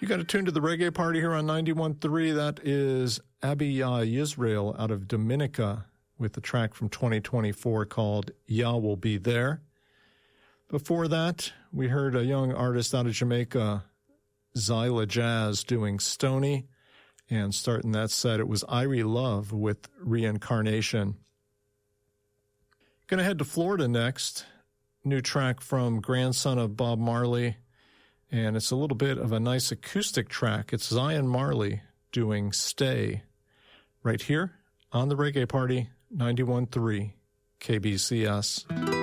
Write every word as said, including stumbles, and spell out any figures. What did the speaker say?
You got to tune to the Reggae Party here on ninety-one point three. That is Abiyah Yisrael out of Dominica with the track from twenty twenty-four called Yah Will Be There. Before that, we heard a young artist out of Jamaica, Zyla Jazz, doing Stony. And starting that set, it was Irie Love with Reincarnation. Going to head to Florida next. New track from grandson of Bob Marley. And it's a little bit of a nice acoustic track. It's Zion Marley doing Stay right here on the Reggae Party, ninety-one point three K B C S.